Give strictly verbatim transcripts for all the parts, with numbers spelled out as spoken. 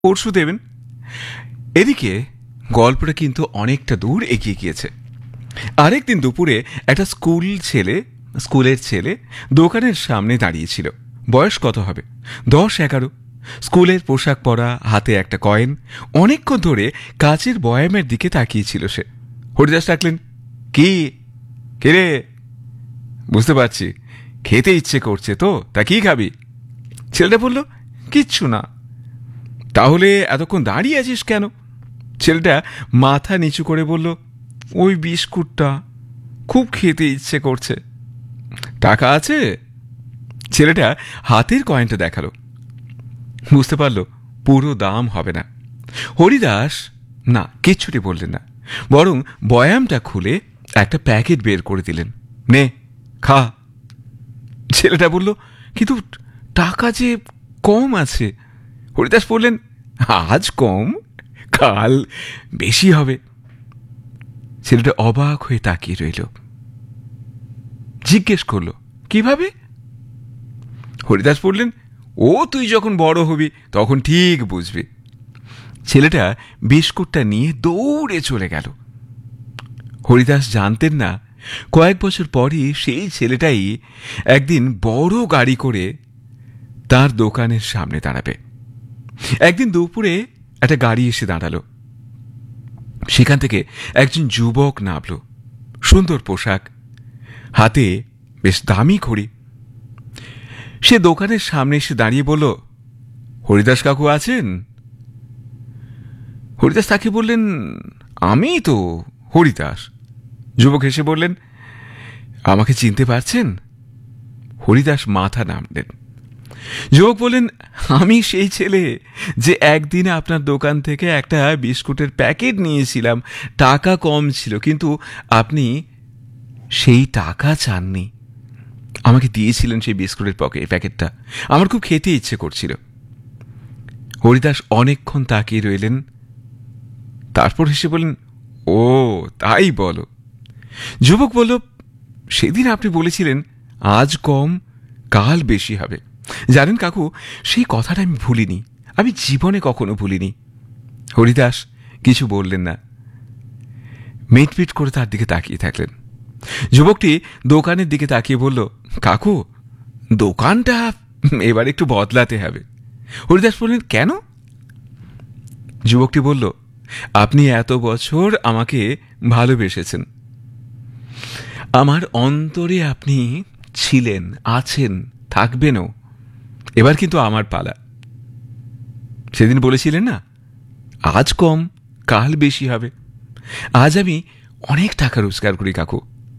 পরশু দেবেন। এদিকে গল্পটা কিন্তু অনেকটা দূর এগিয়ে গিয়েছে। আরেকদিন দুপুরে একটা স্কুল ছেলে স্কুলের ছেলে দোকানের সামনে দাঁড়িয়েছিল। বয়স কত হবে, দশ এগারো। স্কুলের পোশাক পরা, হাতে একটা কয়েন। অনেকক্ষণ ধরে কাচের বয়ামের দিকে তাকিয়েছিল সে। হরিদাস ডাকলেন, কি কে রে? বুঝতে পারছি, খেতে ইচ্ছে করছে তো, তা কি খাবি? ছেলেটা বলল, কিচ্ছু না। তাহলে এতক্ষণ দাঁড়িয়ে আছিস কেন? ছেলেটা মাথা নিচু করে বলল, ওই বিস্কুটটা খুব খেতে ইচ্ছে করছে। টাকা আছে? ছেলেটা হাতের কয়েনটা দেখালো। বুঝতে পারলো পুরো দাম হবে না। হরিদাস না কিচ্ছুটি বললেন না, বরং বয়ামটা খুলে একটা প্যাকেট বের করে দিলেন। নে খা। ছেলেটা বলল, কিন্তু টাকা যে কম আছে। হরিদাস বললেন, আজ কম, কাল বেশি হবে। ছেলেটা অবাক হয়ে তাকিয়ে রইল। জিজ্ঞেস করলো, কিভাবে? হরিদাস বললেন, ও তুই যখন বড় হবি তখন ঠিক বুঝবি। ছেলেটা বিস্কুটটা নিয়ে দৌড়ে চলে গেল। হরিদাস জানতেন না, কয়েক বছর পরই সেই ছেলেটাই একদিন বড় গাড়ি করে তার দোকানের সামনে দাঁড়াবে। একদিন দুপুরে একটা গাড়ি এসে দাঁড়ালো। সেখান থেকে একজন যুবক নামল, সুন্দর পোশাক, হাতে বেশ দামি ঘড়ি। সে দোকানের সামনে এসে দাঁড়িয়ে বলল, হরিদাস কাকু আছেন? হরিদাস তাকে বললেন, আমি তো হরিদাস। যুবক হেসে বললেন, আমাকে চিনতে পারছেন? হরিদাস মাথা নাড়লেন। যুবক বললেন, আমি সেই ছেলে যে একদিন আপনার দোকান থেকে একটা বিস্কুটের প্যাকেট নিয়েছিলাম। টাকা কম ছিল, কিন্তু আপনি সেই টাকা চাননি, আমাকে দিয়েছিলেন সেই বিস্কুটের প্যাকেটটা। আমার খুব খেতে ইচ্ছে করছিল। হরিদাস অনেকক্ষণ তাকিয়ে রইলেন, তারপর হেসে বললেন, ও তাই বলো। যুবক বলল, সেদিন আপনি বলেছিলেন আজ কম কাল বেশি হবে। জানেন কাকু, সেই কথাটা আমি ভুলিনি, আমি জীবনে কখনো ভুলিনি। হরিদাস কিছু বললেন না, মিটমিট করে তার দিকে তাকিয়ে থাকলেন। যুবকটি দোকানের দিকে তাকিয়ে বলল, কাকু দোকানটা এবার একটু বদলাতে হবে। হরিদাস বললেন, কেন? যুবকটি বলল, আপনি এত বছর আমাকে ভালোবেসেছেন, আমার অন্তরে আপনি ছিলেন, আছেন, থাকবেনও। এবার কিন্তু আমার পালা। সেদিন বলেছিলেন না আজ কম কাল বেশি হবে। আজ আমি অনেক টাকা রোজগার করি কাকু।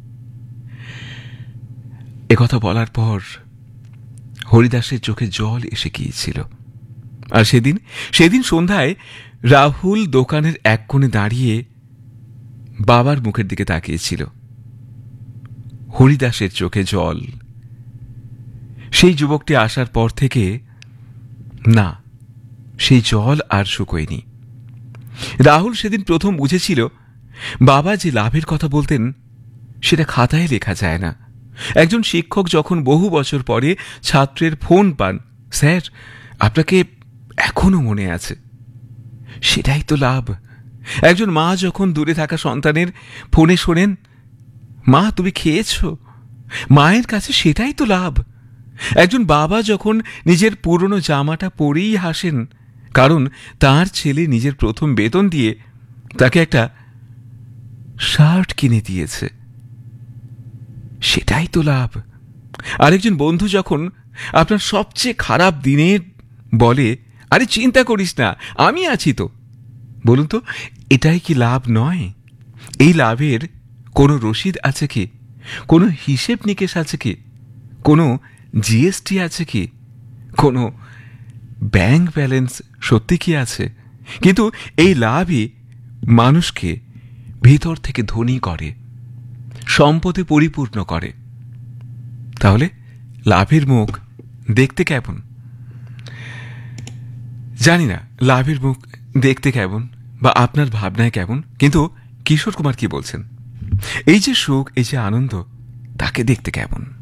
একথা বলার পর হরিদাসের চোখে জল এসে গিয়েছিল। আর সেদিন সেদিন সন্ধ্যায় রাহুল দোকানের এক কোণে দাঁড়িয়ে বাবার মুখের দিকে তাকিয়েছিল। হরিদাসের চোখে জল। সেই যুবকটি আসার পর থেকে না, সেই জল আর শুকোয়নি। রাহুল সেদিন প্রথম বুঝেছিল, বাবা যে লাভের কথা বলতেন সেটা খাতায় লেখা যায় না। একজন শিক্ষক যখন বহু বছর পরে ছাত্রের ফোন পান, স্যার আপনাকে এখনো মনে আছে, সেটাই তো লাভ। একজন মা যখন দূরে থাকা সন্তানের ফোনে শোনেন, মা তুমি খেয়েছ, মায়ের কাছে সেটাই তো লাভ। একজন বাবা যখন নিজের পুরনো জামাটা পরেই হাসেন, কারণ তার ছেলে নিজের প্রথম বেতন দিয়ে তাকে একটা শার্ট কিনে দিয়েছে, সেটাই তো লাভ। আরেকজন বন্ধু যখন আপনার সবচেয়ে খারাপ দিনে বলে, আরে চিন্তা করিস না আমি আছি তো, বলুন তো এটাই কি লাভ নয়? এই লাভের কোনো রসিদ আছে কি? কোনো হিসেব নিকেশ আছে কি? কোনো জিএসটি আছে কি? কোনো ব্যাংক ব্যালেন্স সত্যি কি আছে? কিন্তু এই লাভই মানুষকে ভিতর থেকে ধনী করে, সম্পদে পরিপূর্ণ করে। তাহলে লাভের মুখ দেখতে কেমন? জানি না লাভের মুখ দেখতে কেমন বা আপনার ভাবনায় কেমন, কিন্তু কিশোর কুমার কি বলছেন, এই যে সুখ, এই যে আনন্দ, তাকে দেখতে কেমন?